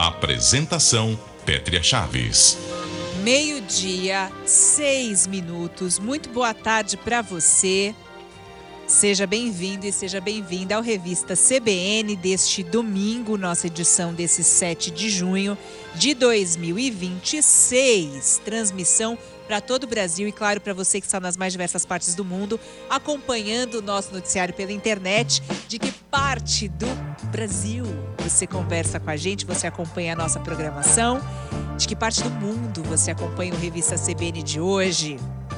Apresentação Pétria Chaves. 12:06. Muito boa tarde para você. Seja bem-vindo e seja bem-vinda ao Revista CBN deste domingo, nossa edição desse 7 de junho de 2026. Transmissão para todo o Brasil e, claro, para você que está nas mais diversas partes do mundo, acompanhando o nosso noticiário pela internet. De que parte do Brasil você conversa com a gente, você acompanha a nossa programação? De que parte do mundo você acompanha o Revista CBN de hoje?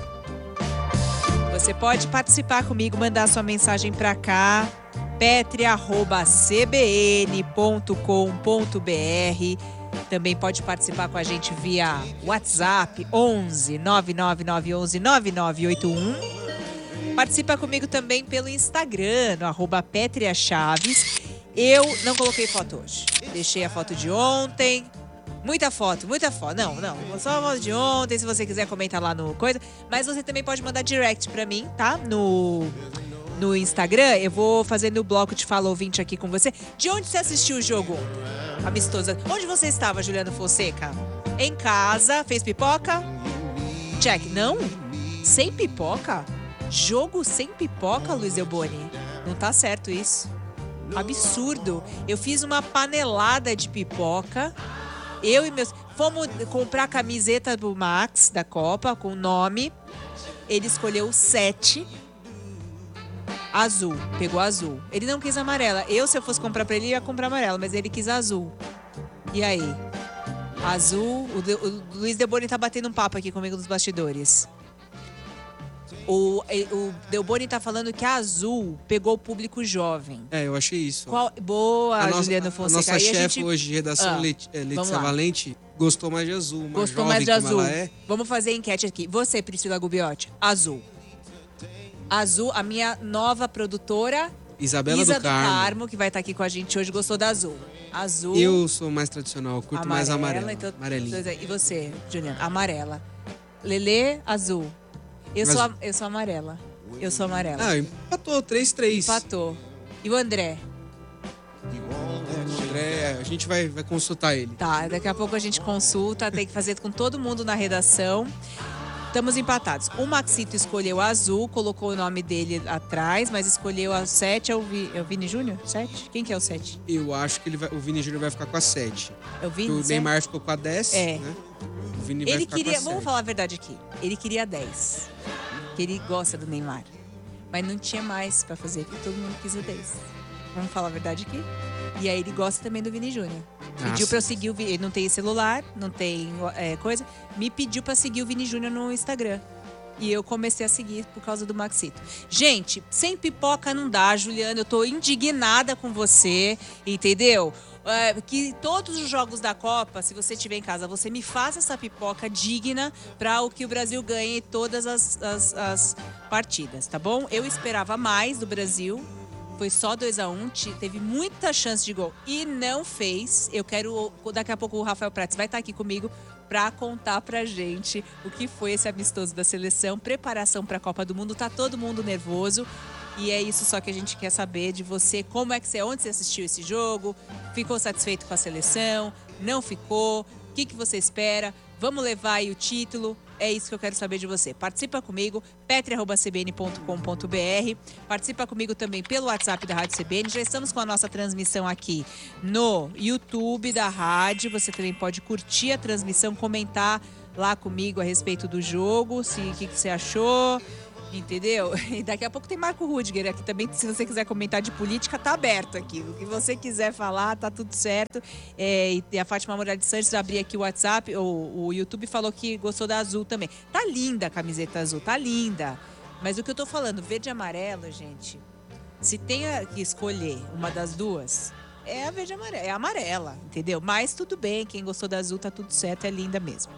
Você pode participar comigo, mandar sua mensagem para cá, petria@cbn.com.br. Também pode participar com a gente via WhatsApp 11 99911 9981. Participa comigo também pelo Instagram, no @petriachaves. Eu não coloquei foto hoje. Deixei a foto de ontem. Muita foto. Não. Só a foto de ontem, se você quiser comentar lá no coisa. Mas você também pode mandar direct pra mim, tá? No Instagram. Eu vou fazer no bloco de Fala Ouvinte aqui com você. De onde você assistiu o jogo amistoso? Onde você estava, Juliano Fonseca? Em casa? Fez pipoca? Check. Não? Sem pipoca? Jogo sem pipoca, Luiz Delboni? Não tá certo isso. Absurdo. Eu fiz uma panelada de pipoca. Eu e meus... Fomos comprar a camiseta do Max, da Copa, com o nome. Ele escolheu o 7. Azul. Pegou azul. Ele não quis amarela. Se eu fosse comprar pra ele, ia comprar amarela. Mas ele quis azul. E aí? Azul. O Luiz Delboni tá batendo um papo aqui comigo nos bastidores. O Delboni tá falando que a azul pegou o público jovem. Eu achei isso. Boa, Juliano Fonseca. A nossa chefe hoje de redação, Letícia Valente, gostou mais de azul. Gostou mais de azul. Vamos fazer a enquete aqui. Você, Priscila Gubiotti, azul. Azul, a minha nova produtora, Isabela do Carmo, que vai estar aqui com a gente hoje, gostou da azul. Azul. Eu sou mais tradicional, curto mais amarela. Então, amarelinha. E você, Juliano? Amarela. Lelê, azul. Eu sou amarela. Empatou, 3-3. Empatou. E o André? O André, a gente vai consultar ele. Tá, daqui a pouco a gente consulta, tem que fazer com todo mundo na redação. Estamos empatados. O Maxito escolheu azul, colocou o nome dele atrás, mas escolheu a 7. É o Vini Júnior? 7? Quem que é o 7? Eu acho que o Vini Júnior vai ficar com a 7. É o Vini? O Neymar ficou com a 10, né? O Vini vai ficar com a 7. Vamos falar a verdade aqui. Ele queria 10. Que ele gosta do Neymar. Mas não tinha mais pra fazer, porque todo mundo quis o 10. Vamos falar a verdade aqui? E aí ele gosta também do Vini Júnior. Pediu pra eu seguir o Vini. Ele não tem celular, não tem coisa. Me pediu pra seguir o Vini Júnior no Instagram. E eu comecei a seguir por causa do Maxito. Gente, sem pipoca não dá, Juliana. Eu tô indignada com você, entendeu? Que todos os jogos da Copa, se você estiver em casa, você me faça essa pipoca digna para o que o Brasil ganhe todas as partidas, tá bom? Eu esperava mais do Brasil. Foi só 2-1, teve muita chance de gol e não fez. Daqui a pouco o Rafael Prates vai estar aqui comigo para contar pra gente o que foi esse amistoso da seleção, preparação para a Copa do Mundo. Tá todo mundo nervoso e é isso só que a gente quer saber de você. Onde você assistiu esse jogo? Ficou satisfeito com a seleção? Não ficou? O que você espera? Vamos levar aí o título? É isso que eu quero saber de você. Participa comigo, petria@cbn.com.br. Participa comigo também pelo WhatsApp da Rádio CBN. Já estamos com a nossa transmissão aqui no YouTube da rádio. Você também pode curtir a transmissão, comentar lá comigo a respeito do jogo, o que você achou, entendeu? E daqui a pouco tem Marco Rudiger aqui também. Se você quiser comentar de política, tá aberto aqui. O que você quiser falar, tá tudo certo. E a Fátima Moraes de Santos abriu aqui o WhatsApp, o YouTube, falou que gostou da azul também. Tá linda a camiseta azul, tá linda. Mas o que eu tô falando, verde e amarelo, gente, se tem que escolher uma das duas, é a verde e amarela, é a amarela, entendeu? Mas tudo bem, quem gostou da azul tá tudo certo, é linda mesmo.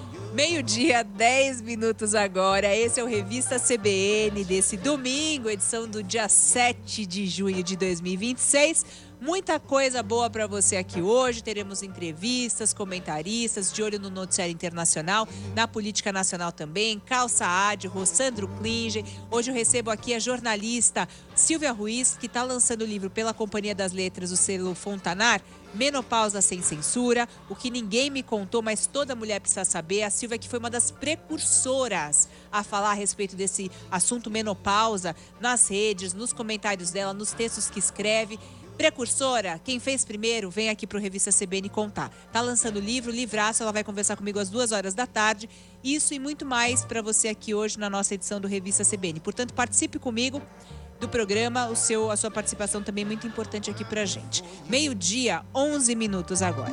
12:10 agora. Esse é o Revista CBN desse domingo, edição do dia 7 de junho de 2026. Muita coisa boa para você aqui hoje. Teremos entrevistas, comentaristas, de olho no noticiário internacional, na política nacional também. Calça Ade, Rossandro Klinger. Hoje eu recebo aqui a jornalista Silvia Ruiz, que está lançando o livro pela Companhia das Letras, o selo Fontanar, Menopausa Sem Censura, o que ninguém me contou, mas toda mulher precisa saber. A Silvia, que foi uma das precursoras a falar a respeito desse assunto menopausa nas redes, nos comentários dela, nos textos que escreve. Precursora, quem fez primeiro, vem aqui para o Revista CBN contar. Tá lançando o livro, livraço, ela vai conversar comigo às 14h. Isso e muito mais para você aqui hoje na nossa edição do Revista CBN. Portanto, participe comigo do programa, a sua participação também é muito importante aqui pra gente. 12h, 11 minutos agora.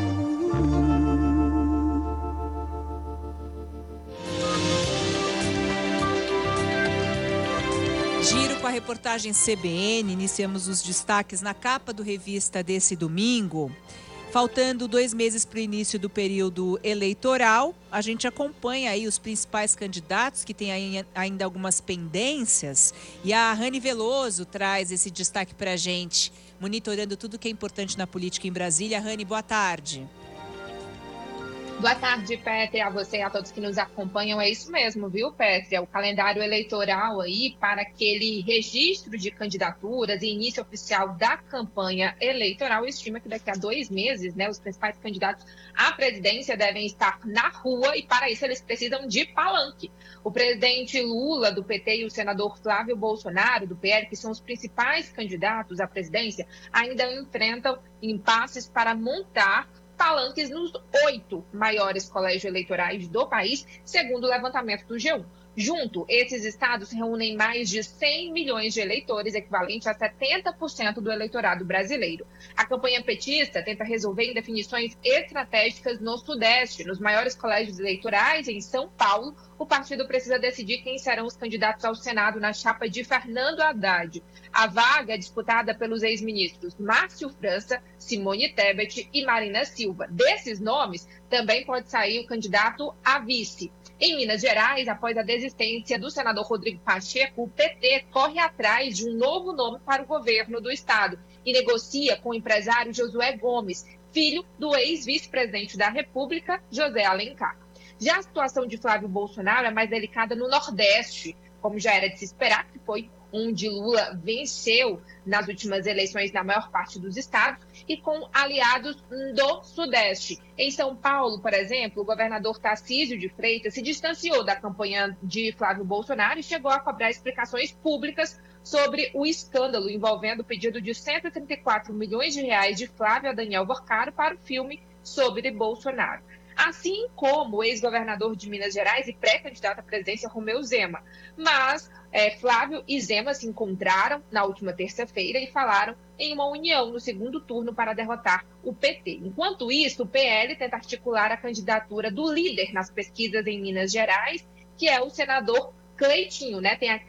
Giro com a reportagem CBN, iniciamos os destaques na capa do Revista desse domingo. Faltando 2 meses para o início do período eleitoral, a gente acompanha aí os principais candidatos que têm ainda algumas pendências. E a Rani Veloso traz esse destaque para a gente, monitorando tudo que é importante na política em Brasília. Rani, boa tarde. Boa tarde, Pétria, a você e a todos que nos acompanham. É isso mesmo, viu, Pétria? O calendário eleitoral aí para aquele registro de candidaturas e início oficial da campanha eleitoral estima que daqui a 2 meses, né, os principais candidatos à presidência devem estar na rua e para isso eles precisam de palanque. O presidente Lula, do PT, e o senador Flávio Bolsonaro, do PL, que são os principais candidatos à presidência, ainda enfrentam impasses para montar palanques nos 8 maiores colégios eleitorais do país, segundo o levantamento do G1. Junto, esses estados reúnem mais de 100 milhões de eleitores, equivalente a 70% do eleitorado brasileiro. A campanha petista tenta resolver indefinições estratégicas no Sudeste. Nos maiores colégios eleitorais, em São Paulo, o partido precisa decidir quem serão os candidatos ao Senado na chapa de Fernando Haddad. A vaga é disputada pelos ex-ministros Márcio França, Simone Tebet e Marina Silva. Desses nomes, também pode sair o candidato a vice. Em Minas Gerais, após a desistência do senador Rodrigo Pacheco, o PT corre atrás de um novo nome para o governo do estado e negocia com o empresário Josué Gomes, filho do ex-vice-presidente da República, José Alencar. Já a situação de Flávio Bolsonaro é mais delicada no Nordeste, como já era de se esperar, que foi onde Lula venceu nas últimas eleições na maior parte dos estados, e com aliados do Sudeste. Em São Paulo, por exemplo, o governador Tarcísio de Freitas se distanciou da campanha de Flávio Bolsonaro e chegou a cobrar explicações públicas sobre o escândalo envolvendo o pedido de 134 milhões de reais de Flávio a Daniel Vorcaro para o filme sobre Bolsonaro. Assim como o ex-governador de Minas Gerais e pré-candidato à presidência, Romeu Zema. Mas Flávio e Zema se encontraram na última terça-feira e falaram em uma união no segundo turno para derrotar o PT. Enquanto isso, o PL tenta articular a candidatura do líder nas pesquisas em Minas Gerais, que é o senador Cleitinho, né? Tem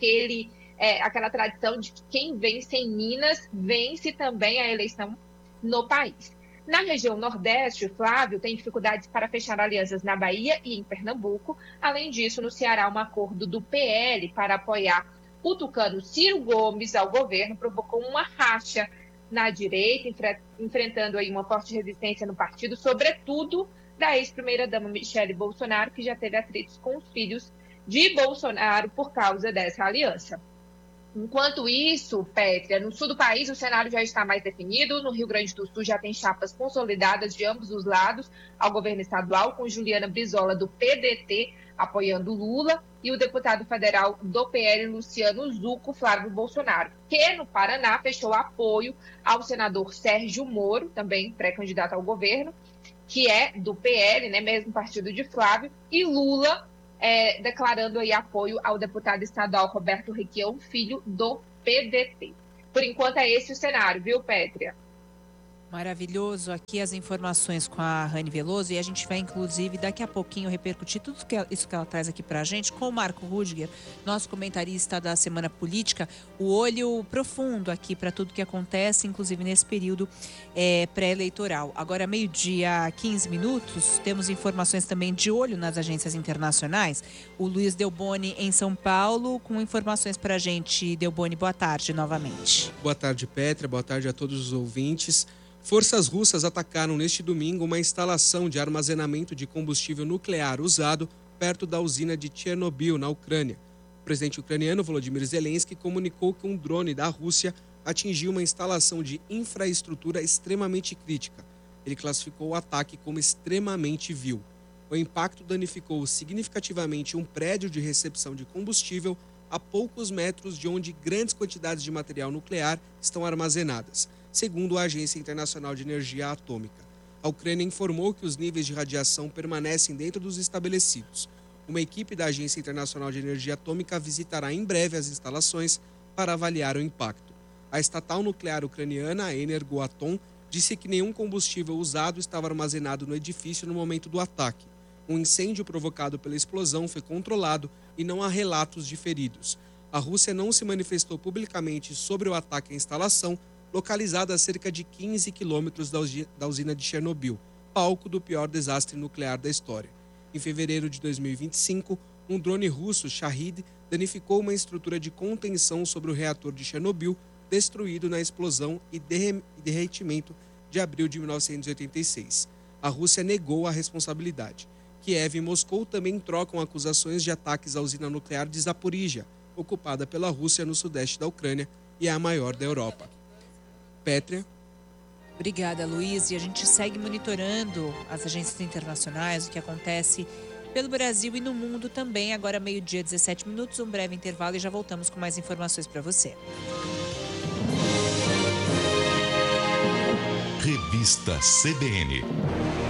aquela tradição de que quem vence em Minas vence também a eleição no país. Na região Nordeste, Flávio tem dificuldades para fechar alianças na Bahia e em Pernambuco. Além disso, no Ceará, um acordo do PL para apoiar o tucano Ciro Gomes ao governo provocou uma racha na direita, enfrentando aí uma forte resistência no partido, sobretudo da ex-primeira-dama Michele Bolsonaro, que já teve atritos com os filhos de Bolsonaro por causa dessa aliança. Enquanto isso, Pétria, no sul do país o cenário já está mais definido. No Rio Grande do Sul já tem chapas consolidadas de ambos os lados ao governo estadual, com Juliana Brizola do PDT apoiando Lula e o deputado federal do PL, Luciano Zucco, Flávio Bolsonaro, que no Paraná fechou apoio ao senador Sérgio Moro, também pré-candidato ao governo, que é do PL, né, mesmo partido de Flávio, e Lula declarando aí apoio ao deputado estadual Roberto Requião, filho do PDT. Por enquanto é esse o cenário, viu, Pétria? Maravilhoso, aqui as informações com a Rani Veloso, e a gente vai inclusive daqui a pouquinho repercutir tudo isso que ela traz aqui pra gente com o Marco Rudiger, nosso comentarista da Semana Política, o olho profundo aqui para tudo que acontece, inclusive nesse período pré-eleitoral. Agora, 12h15, temos informações também de olho nas agências internacionais. O Luiz Delboni em São Paulo com informações pra gente. Delboni, boa tarde novamente. Boa tarde, Pétria, boa tarde a todos os ouvintes. Forças russas atacaram neste domingo uma instalação de armazenamento de combustível nuclear usado perto da usina de Chernobyl, na Ucrânia. O presidente ucraniano Volodymyr Zelensky comunicou que um drone da Rússia atingiu uma instalação de infraestrutura extremamente crítica. Ele classificou o ataque como extremamente vil. O impacto danificou significativamente um prédio de recepção de combustível a poucos metros de onde grandes quantidades de material nuclear estão armazenadas, segundo a Agência Internacional de Energia Atômica. A Ucrânia informou que os níveis de radiação permanecem dentro dos estabelecidos. Uma equipe da Agência Internacional de Energia Atômica visitará em breve as instalações para avaliar o impacto. A estatal nuclear ucraniana, a Energoatom, disse que nenhum combustível usado estava armazenado no edifício no momento do ataque. Um incêndio provocado pela explosão foi controlado e não há relatos de feridos. A Rússia não se manifestou publicamente sobre o ataque à instalação, localizada a cerca de 15 quilômetros da usina de Chernobyl, palco do pior desastre nuclear da história. Em fevereiro de 2025, um drone russo, Shahid, danificou uma estrutura de contenção sobre o reator de Chernobyl, destruído na explosão e derretimento de abril de 1986. A Rússia negou a responsabilidade. Kiev e Moscou também trocam acusações de ataques à usina nuclear de Zaporizhia, ocupada pela Rússia no sudeste da Ucrânia e é a maior da Europa. Pétria. Obrigada, Luiz. E a gente segue monitorando as agências internacionais, o que acontece pelo Brasil e no mundo também. Agora, 12h17, um breve intervalo e já voltamos com mais informações para você. Revista CBN.